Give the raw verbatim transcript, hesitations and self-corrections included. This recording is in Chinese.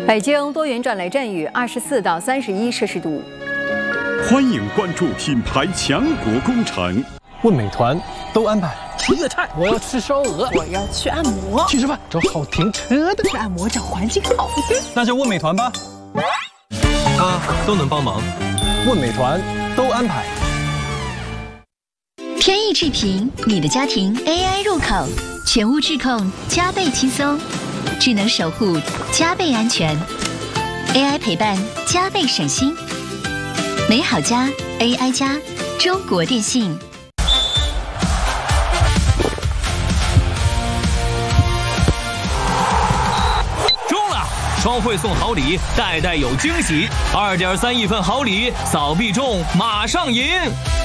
北京多云转雷阵雨，二十四到三十一摄氏度。 欢迎关注品牌强国工程。 问美团都安排。 吃粤菜， 我要吃烧鹅， 我要去按摩， 去吃饭，找好停车的， 去按摩找环境好的， 那就问美团吧，他都能帮忙。问美团都安排。 天翼智屏，你的家庭 A I 入口，全屋智控加倍轻松，智能守护加倍安全 ，A I 陪伴加倍省心。美好家 A I 加，中国电信。 双汇送好礼，代代有惊喜，二点三亿份好礼，扫必中，马上赢！